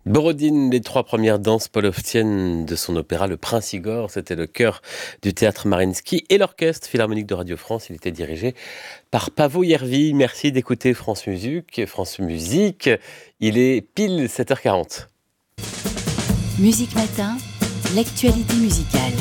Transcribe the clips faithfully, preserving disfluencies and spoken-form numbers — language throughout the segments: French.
Borodine, les trois premières danses polovtiennes de son opéra Le Prince Igor, c'était le chœur du théâtre Mariinsky et l'orchestre philharmonique de Radio France. Il était dirigé par Paavo Järvi. Merci d'écouter France Musique. France Musique, il est pile sept heures quarante. Musique Matin, l'actualité musicale.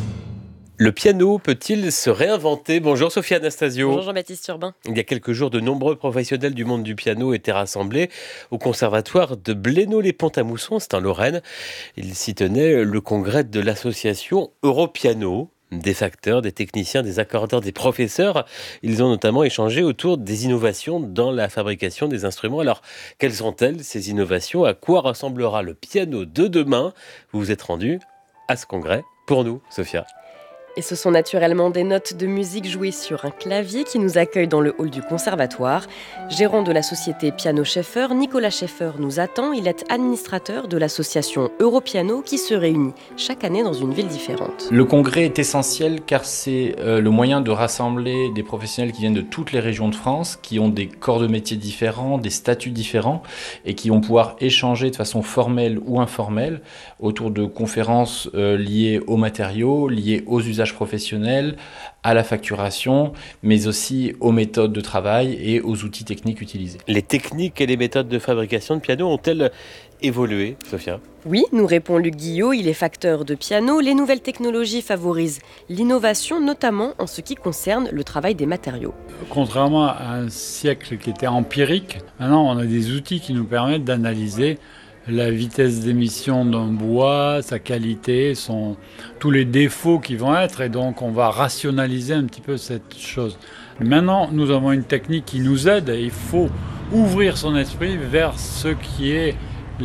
Le piano peut-il se réinventer ? Bonjour Sophie Anastasio. Bonjour Jean-Baptiste Urbain. Il y a quelques jours, de nombreux professionnels du monde du piano étaient rassemblés au conservatoire de Blénod-les-Pont-à-Mousson, c'est en Lorraine. Il s'y tenait le congrès de l'association Europiano. Des facteurs, des techniciens, des accordeurs, des professeurs. Ils ont notamment échangé autour des innovations dans la fabrication des instruments. Alors, quelles sont-elles, ces innovations ? À quoi ressemblera le piano de demain ? Vous vous êtes rendu à ce congrès pour nous, Sophia. Et ce sont naturellement des notes de musique jouées sur un clavier qui nous accueille dans le hall du conservatoire. Gérant de la société Piano Schaeffer, Nicolas Schaeffer nous attend. Il est administrateur de l'association Europiano qui se réunit chaque année dans une ville différente. Le congrès est essentiel car c'est euh, le moyen de rassembler des professionnels qui viennent de toutes les régions de France, qui ont des corps de métiers différents, des statuts différents et qui vont pouvoir échanger de façon formelle ou informelle autour de conférences euh, liées aux matériaux, liées aux usages professionnels, à la facturation, mais aussi aux méthodes de travail et aux outils techniques utilisés. Les techniques et les méthodes de fabrication de piano ont-elles évolué, Sophia ? Oui, nous répond Luc Guillot, il est facteur de piano. Les nouvelles technologies favorisent l'innovation, notamment en ce qui concerne le travail des matériaux. Contrairement à un siècle qui était empirique, maintenant on a des outils qui nous permettent d'analyser la vitesse d'émission d'un bois, sa qualité, son, tous les défauts qui vont être, et donc on va rationaliser un petit peu cette chose. Maintenant, nous avons une technique qui nous aide, et il faut ouvrir son esprit vers ce qui est,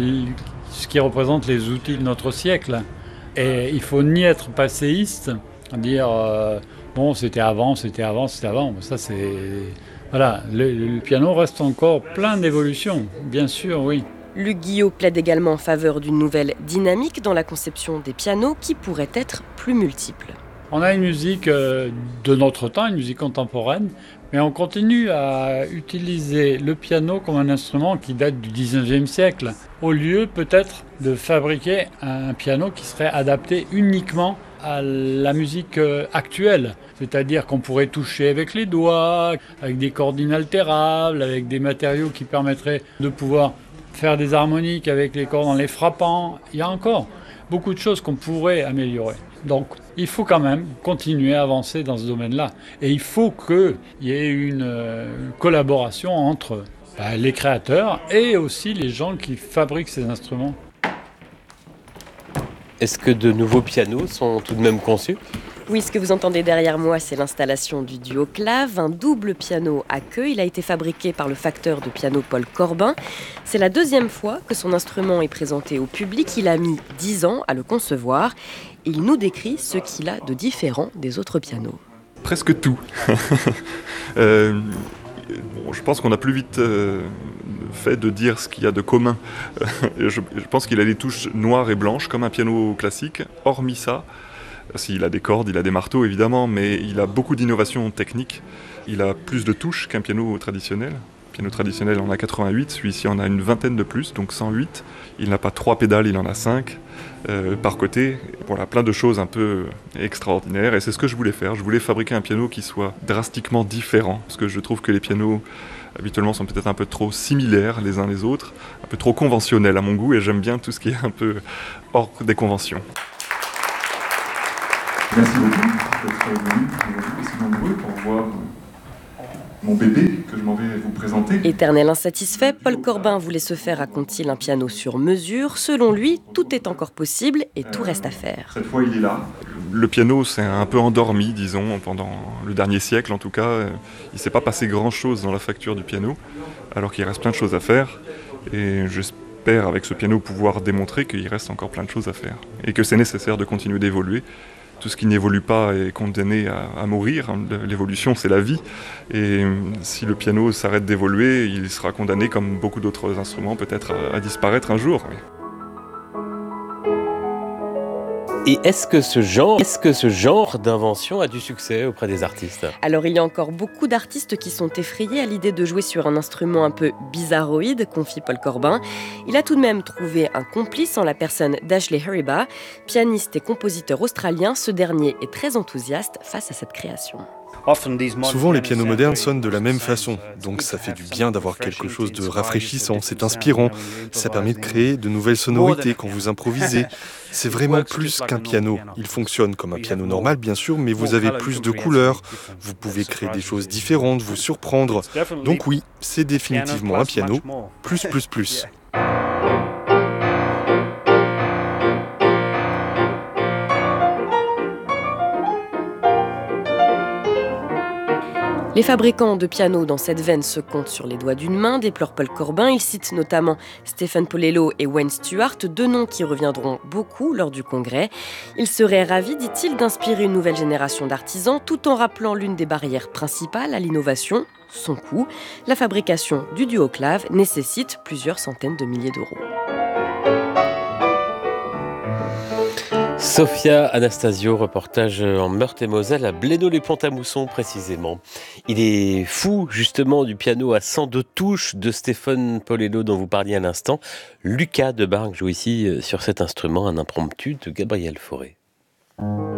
ce qui représente les outils de notre siècle. Et il faut ni être passéiste, dire euh, bon c'était avant, c'était avant, c'était avant. Ça c'est voilà, le, le piano reste encore plein d'évolutions, bien sûr, oui. Luc Guillot plaide également en faveur d'une nouvelle dynamique dans la conception des pianos qui pourrait être plus multiple. On a une musique de notre temps, une musique contemporaine, mais on continue à utiliser le piano comme un instrument qui date du dix-neuvième siècle, au lieu peut-être de fabriquer un piano qui serait adapté uniquement à la musique actuelle. C'est-à-dire qu'on pourrait toucher avec les doigts, avec des cordes inaltérables, avec des matériaux qui permettraient de pouvoir faire des harmoniques avec les cordes en les frappant. Il y a encore beaucoup de choses qu'on pourrait améliorer. Donc, il faut quand même continuer à avancer dans ce domaine-là. Et il faut qu'il y ait une euh, collaboration entre bah, les créateurs et aussi les gens qui fabriquent ces instruments. Est-ce que de nouveaux pianos sont tout de même conçus ? Oui, ce que vous entendez derrière moi, c'est l'installation du duo clave, un double piano à queue. Il a été fabriqué par le facteur de piano Paul Corbin. C'est la deuxième fois que son instrument est présenté au public. Il a mis dix ans à le concevoir. Il nous décrit ce qu'il a de différent des autres pianos. Presque tout. euh, bon, je pense qu'on a plus vite euh, fait de dire ce qu'il y a de commun. je, je pense qu'il a les touches noires et blanches comme un piano classique. Hormis ça, s'il a des cordes, il a des marteaux évidemment, mais il a beaucoup d'innovations techniques. Il a plus de touches qu'un piano traditionnel. Le piano traditionnel en a quatre-vingt-huit, celui-ci en a une vingtaine de plus, donc cent huit. Il n'a pas trois pédales, il en a cinq euh, par côté. Voilà, plein de choses un peu extraordinaires, et c'est ce que je voulais faire. Je voulais fabriquer un piano qui soit drastiquement différent, parce que je trouve que les pianos habituellement sont peut-être un peu trop similaires les uns les autres, un peu trop conventionnels à mon goût, et j'aime bien tout ce qui est un peu hors des conventions. Merci beaucoup d'être venu aussi nombreux pour voir mon bébé que je m'en vais vous présenter. Éternel insatisfait, Paul Corbin voulait se faire, raconte-t-il, un piano sur mesure. Selon lui, tout est encore possible et tout euh, reste à faire. Cette fois, il est là. Le piano s'est un peu endormi, disons, pendant le dernier siècle en tout cas. Il ne s'est pas passé grand-chose dans la facture du piano, alors qu'il reste plein de choses à faire. Et j'espère, avec ce piano, pouvoir démontrer qu'il reste encore plein de choses à faire. Et que c'est nécessaire de continuer d'évoluer. Tout ce qui n'évolue pas est condamné à, à mourir. L'évolution, c'est la vie. Et si le piano s'arrête d'évoluer, il sera condamné, comme beaucoup d'autres instruments, peut-être à, à disparaître un jour. Et est-ce que ce genre, est-ce que ce genre d'invention a du succès auprès des artistes ? Alors il y a encore beaucoup d'artistes qui sont effrayés à l'idée de jouer sur un instrument un peu bizarroïde, confie Paul Corbin. Il a tout de même trouvé un complice en la personne d'Ashley Hariba, pianiste et compositeur australien. Ce dernier est très enthousiaste face à cette création. Souvent, les pianos modernes sonnent de la même façon, donc ça fait du bien d'avoir quelque chose de rafraîchissant, c'est inspirant, ça permet de créer de nouvelles sonorités quand vous improvisez. C'est vraiment plus qu'un piano, il fonctionne comme un piano normal bien sûr, mais vous avez plus de couleurs, vous pouvez créer des choses différentes, vous surprendre. Donc oui, c'est définitivement un piano, plus plus plus. Les fabricants de pianos dans cette veine se comptent sur les doigts d'une main, déplore Paul Corbin. Il cite notamment Stephen Polello et Wayne Stewart, deux noms qui reviendront beaucoup lors du congrès. Il serait ravi, dit-il, d'inspirer une nouvelle génération d'artisans, tout en rappelant l'une des barrières principales à l'innovation, son coût. La fabrication du duoclave nécessite plusieurs centaines de milliers d'euros. Sophia Anastasio, reportage en Meurthe-et-Moselle à Blénod-les-Pont-à-Mousson précisément. Il est fou justement du piano à cent deux touches de Stephen Polello dont vous parliez à l'instant. Lucas Debargue joue ici sur cet instrument, un impromptu de Gabriel Fauré.